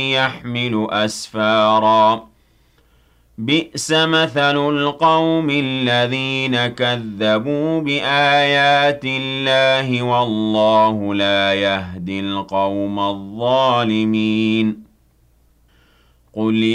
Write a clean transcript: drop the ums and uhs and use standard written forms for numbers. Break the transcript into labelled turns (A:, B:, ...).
A: يحمل أسفارا بئس مثل القوم الذين كذبوا بآيات الله والله لا يهدي القوم الظالمين قل